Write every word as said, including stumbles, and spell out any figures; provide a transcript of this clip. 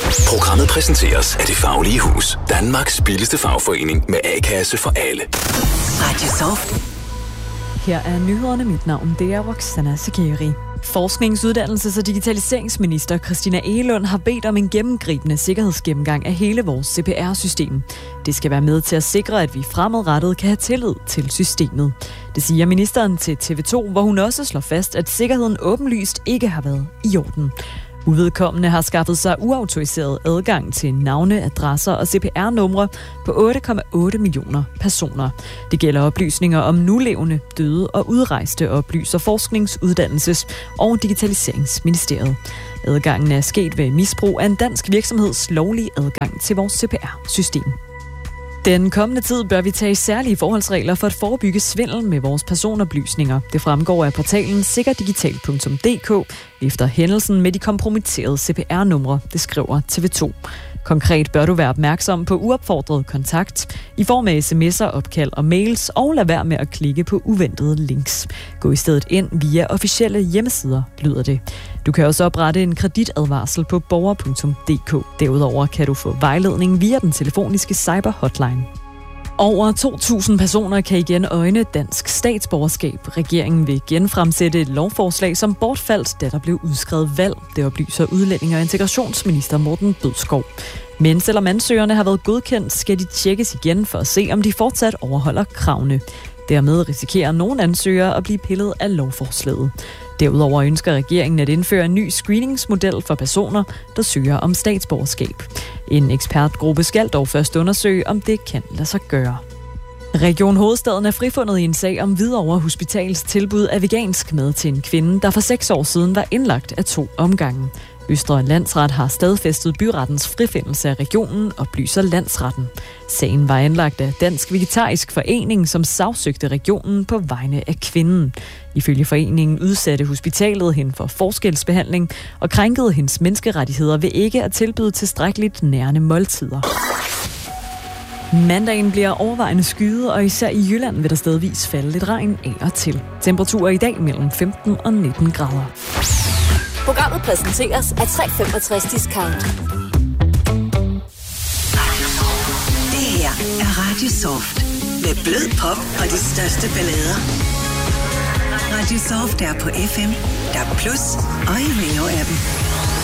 Programmet præsenteres af Det Faglige Hus. Danmarks billigste fagforening med A-kasse for alle. Radio Soft. Her er nyhederne. Mit navn, det er Roxana Sakeri. Forsknings-, uddannelses- og digitaliseringsminister Christina Egelund har bedt om en gennemgribende sikkerhedsgennemgang af hele vores C P R-system. Det skal være med til at sikre, at vi fremadrettet kan have tillid til systemet. Det siger ministeren til T V to, hvor hun også slår fast, at sikkerheden åbenlyst ikke har været i orden. Uvedkommende har skaffet sig uautoriseret adgang til navne, adresser og C P R-numre på otte komma otte millioner personer. Det gælder oplysninger om nulevende, døde og udrejste, oplyser Forsknings-, Uddannelses- og Digitaliseringsministeriet. Adgangen er sket ved misbrug af en dansk virksomheds lovlige adgang til vores C P R-system. Den kommende tid bør vi tage særlige forholdsregler for at forebygge svindel med vores personoplysninger. Det fremgår af portalen sikkerdigital punktum d k efter hændelsen med de kompromitterede C P R-numre, det skriver T V to. Konkret bør du være opmærksom på uopfordret kontakt i form af sms'er, opkald og mails, og lad være med at klikke på uventede links. Gå i stedet ind via officielle hjemmesider, lyder det. Du kan også oprette en kreditadvarsel på borger punktum d k. Derudover kan du få vejledning via den telefoniske cyberhotline. Over to tusind personer kan igen øjne dansk statsborgerskab. Regeringen vil genfremsætte et lovforslag, som bortfaldt, da der blev udskrevet valg. Det oplyser udlænding- og integrationsminister Morten Bødskov. Men selvom ansøgerne har været godkendt, skal de tjekkes igen for at se, om de fortsat overholder kravene. Dermed risikerer nogle ansøgere at blive pillet af lovforslaget. Derudover ønsker regeringen at indføre en ny screeningsmodel for personer, der søger om statsborgerskab. En ekspertgruppe skal dog først undersøge, om det kan lade sig gøre. Region Hovedstaden er frifundet i en sag om Hvidovre Hospitals tilbud af vegansk mad til en kvinde, der for seks år siden var indlagt af to omgange. Østre Landsret har stadfæstet byrettens frifindelse af regionen, oplyser landsretten. Sagen var anlagt af Dansk Vegetarisk Forening, som sagsøgte regionen på vegne af kvinden. Ifølge foreningen udsatte hospitalet hende for forskelsbehandling og krænkede hendes menneskerettigheder ved ikke at tilbyde tilstrækkeligt nærende måltider. Mandagen bliver overvejende skyet, og især i Jylland vil der stedvis falde lidt regn af og til. Temperaturer i dag mellem femten og nitten grader. Programmet præsenteres af tre femogtres Discount. Det her er Radio Soft. Med blød pop og de største ballader. Radio Soft er på F M, D A B plus og i Radio-appen.